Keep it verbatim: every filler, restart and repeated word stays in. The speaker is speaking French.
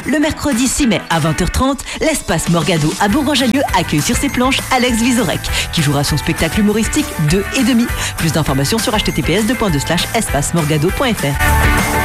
Le mercredi six mai à vingt heures trente, l'espace Morgado à Bourgoin-Jallieu accueille sur ses planches Alex Vizorek, qui jouera son spectacle humoristique deux et demi. Plus d'informations sur h t t p s deux point deux slash espace morgado point f r.